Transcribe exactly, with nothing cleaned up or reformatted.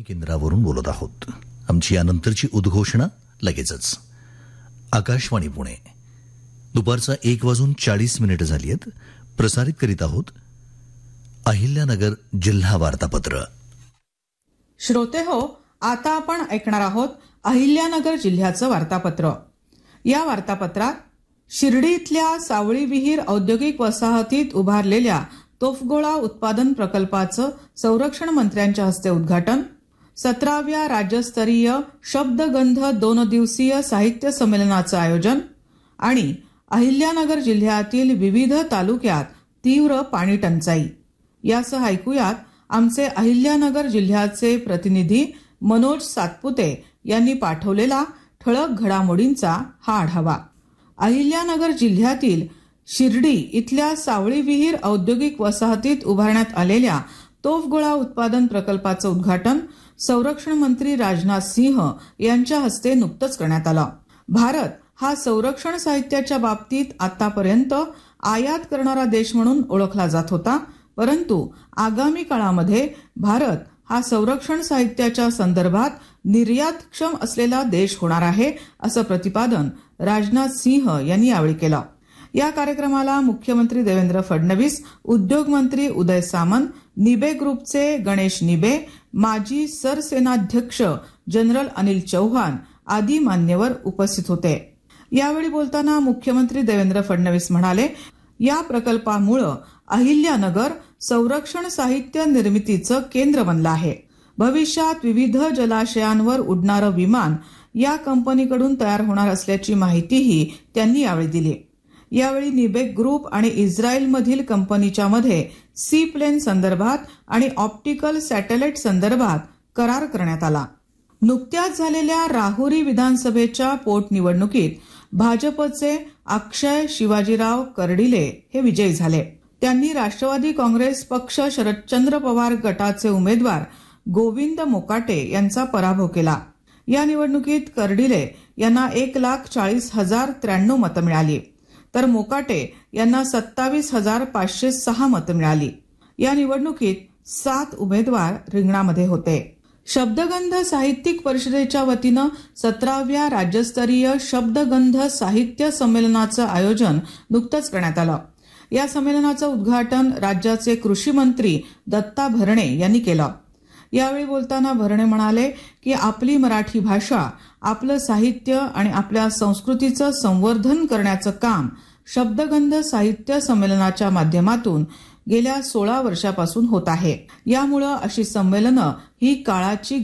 केंद्रावरून बोलत आहोत. आमची यानंतरची उद्घोषणा लगेचच. आकाशवाणी पुणे. दुपारचा एक वाजून चाळीस मिनिटं झाली आहेत. प्रसारित करीत आहोत अहिल्यानगर जिल्हा वार्तापत्र. श्रोते हो, आता आपण ऐकणार आहोत अहिल्यानगर जिल्ह्याचं वार्तापत्र. या वार्तापत्रात शिर्डी इथल्या सावळी विहीर औद्योगिक वसाहतीत उभारलेल्या तोफगोळा उत्पादन प्रकल्पाचं संरक्षण मंत्र्यांच्या हस्ते उद्घाटन, सतराव्या राज्यस्तरीय शब्दगंध दोन दिवसीय साहित्य संमेलनाचं आयोजन आणि अहिल्यानगर जिल्ह्यातील विविध तालुक्यात तीव्र पाणी टंचाई यासह ऐकूयात आमचे अहिल्यानगर जिल्ह्याचे प्रतिनिधी मनोज सातपुते यांनी पाठवलेला ठळक घडामोडींचा हा आढावा. अहिल्यानगर जिल्ह्यातील शिर्डी इथल्या सावळी विहीर औद्योगिक वसाहतीत उभारण्यात आलेल्या तोफगोळा उत्पादन प्रकल्पाचं उद्घाटन संरक्षण मंत्री राजनाथ सिंह यांच्या हस्ते नुकतंच करण्यात आलं. भारत हा संरक्षण साहित्याच्या बाबतीत आतापर्यंत आयात करणारा देश म्हणून ओळखला जात होता, परंतु आगामी काळामध्ये भारत हा संरक्षण साहित्याच्या संदर्भात निर्यातक्षम असलेला देश होणार आहे, असं प्रतिपादन राजनाथ सिंह यांनी यावेळी केलं. या कार्यक्रमाला मुख्यमंत्री देवेंद्र फडणवीस, उद्योग मंत्री उदय सामंत, निबे ग्रुपचे गणेश निबे, माजी सरसेनाध्यक्ष जनरल अनिल चौहान आदी मान्यवर उपस्थित होते. यावेळी बोलताना मुख्यमंत्री देवेंद्र फडणवीस म्हणाले, या प्रकल्पामुळे अहिल्यानगर संरक्षण साहित्य निर्मितीचं केंद्र बनलं आहे. भविष्यात विविध जलाशयांवर उडणारं विमान या कंपनीकडून तयार होणार असल्याची माहितीही त्यांनी यावेळी दिली. यावेळी निबे ग्रुप आणि इस्रायलमधील कंपनीच्या मध्ये सी प्लेन संदर्भात आणि ऑप्टिकल सॅटेलाइट संदर्भात करार करण्यात आला. नुकत्याच झालेल्या राहुरी विधानसभेच्या पोटनिवडणुकीत भाजपचे अक्षय शिवाजीराव कर्डिले हे विजयी झाले. त्यांनी राष्ट्रवादी काँग्रेस पक्ष शरदचंद्र पवार गटाचे उमेदवार गोविंद मोकाटे यांचा पराभव केला. या निवडणुकीत कर्डिले यांना एक लाख चाळीस हजार त्र्याण्णव मतं मिळाली, तर मोकाटे यांना सत्तावीस हजार पाचशे सहा मतं मिळाली. या निवडणुकीत सात उमेदवार रिंगणामध्ये होते. शब्दगंध साहित्यिक परिषदेच्या वतीनं सतराव्या राज्यस्तरीय शब्दगंध साहित्य संमेलनाचं आयोजन नुकतंच करण्यात आलं. या संमेलनाचं उद्घाटन राज्याचे कृषी मंत्री दत्ता भरणे यांनी केलं. यावेळी बोलताना भरणे म्हणाले की आपली मराठी भाषा, आपलं साहित्य आणि आपल्या संस्कृतीचं संवर्धन करण्याचं काम शब्दगंध साहित्य संमेलनाच्या माध्यमातून गेल्या सोळा वर्षापासून होत आहे. यामुळे अशी संमेलनं ही काळाची